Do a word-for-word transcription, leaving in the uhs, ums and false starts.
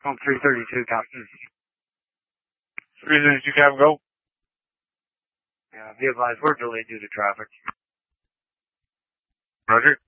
Home three thirty-two, Captain. three thirty-two, Captain, go. Yeah, be advised, we're delayed due to traffic. Roger.